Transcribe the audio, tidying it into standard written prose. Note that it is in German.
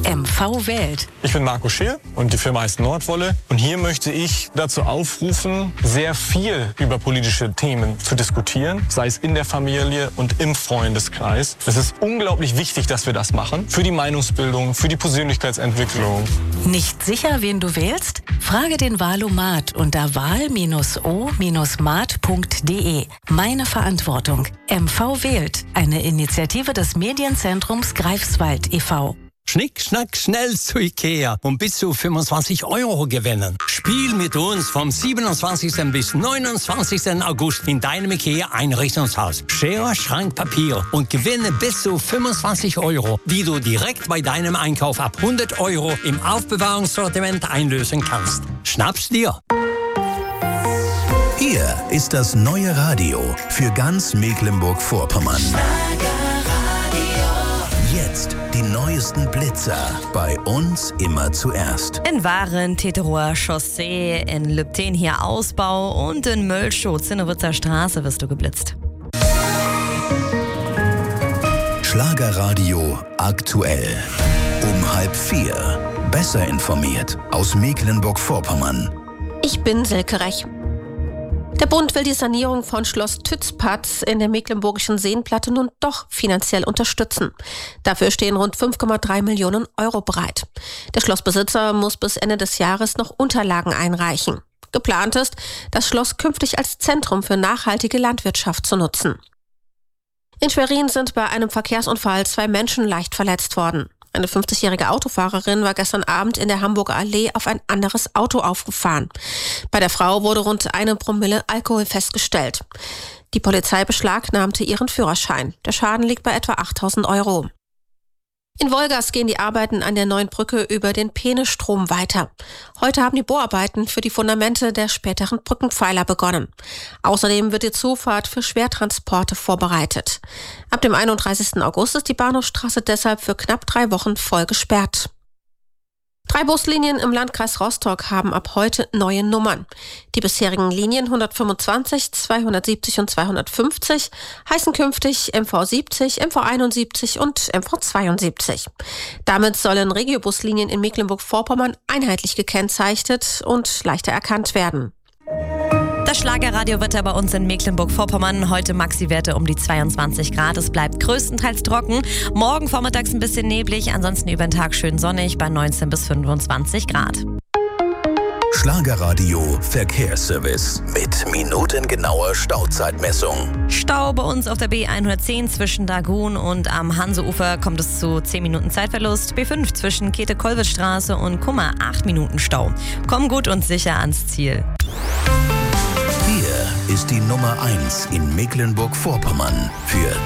MV wählt. Ich bin Marco Scheer und die Firma heißt Nordwolle. Und hier möchte ich dazu aufrufen, sehr viel über politische Themen zu diskutieren, sei es in der Familie und im Freundeskreis. Es ist unglaublich wichtig, dass wir das machen. Für die Meinungsbildung, für die Persönlichkeitsentwicklung. Nicht sicher, wen du wählst? Frage den Wahlomat unter wahl-o-mat.de. Meine Verantwortung. MV wählt. Eine Initiative des Medienzentrums Greifswald e.V. Schnick, schnack, schnell zu Ikea und bis zu 25 € gewinnen. Spiel mit uns vom 27. bis 29. August in deinem Ikea-Einrichtungshaus. Schere, Schrank, Papier und gewinne bis zu 25 €, die du direkt bei deinem Einkauf ab 100 € im Aufbewahrungssortiment einlösen kannst. Schnapp's dir! Hier ist das neue Radio für ganz Mecklenburg-Vorpommern. Jetzt die neuesten Blitzer. Bei uns immer zuerst. In Waren, Teterower Chaussee, in Lübten hier Ausbau und in Mölschow, Zinnowitzer Straße wirst du geblitzt. Schlagerradio aktuell. Um 3:30. Besser informiert aus Mecklenburg-Vorpommern. Ich bin Silke Rech. Der Bund will die Sanierung von Schloss Tützpatz in der mecklenburgischen Seenplatte nun doch finanziell unterstützen. Dafür stehen rund 5,3 Millionen € bereit. Der Schlossbesitzer muss bis Ende des Jahres noch Unterlagen einreichen. Geplant ist, das Schloss künftig als Zentrum für nachhaltige Landwirtschaft zu nutzen. In Schwerin sind bei einem Verkehrsunfall 2 Menschen leicht verletzt worden. Eine 50-jährige Autofahrerin war gestern Abend in der Hamburger Allee auf ein anderes Auto aufgefahren. Bei der Frau wurde rund 1 Promille Alkohol festgestellt. Die Polizei beschlagnahmte ihren Führerschein. Der Schaden liegt bei etwa 8.000 €. In Wolgast gehen die Arbeiten an der neuen Brücke über den Peenestrom weiter. Heute haben die Bohrarbeiten für die Fundamente der späteren Brückenpfeiler begonnen. Außerdem wird die Zufahrt für Schwertransporte vorbereitet. Ab dem 31. August ist die Bahnhofstraße deshalb für knapp 3 Wochen voll gesperrt. 3 Buslinien im Landkreis Rostock haben ab heute neue Nummern. Die bisherigen Linien 125, 270 und 250 heißen künftig MV 70, MV 71 und MV 72. Damit sollen Regiobuslinien in Mecklenburg-Vorpommern einheitlich gekennzeichnet und leichter erkannt werden. Das Schlagerradiowetter bei uns in Mecklenburg-Vorpommern. Heute Maxi-Werte um die 22 Grad. Es bleibt größtenteils trocken. Morgen vormittags ein bisschen neblig, ansonsten über den Tag schön sonnig bei 19 bis 25 Grad. Schlagerradio Verkehrsservice mit minutengenauer Stauzeitmessung. Stau bei uns auf der B110 zwischen Dagun und am Hanseufer kommt es zu 10 Minuten Zeitverlust. B5 zwischen Käthe-Kollwitz-Straße und Kummer 8 Minuten Stau. Komm gut und sicher ans Ziel. Hier ist die Nummer 1 in Mecklenburg-Vorpommern für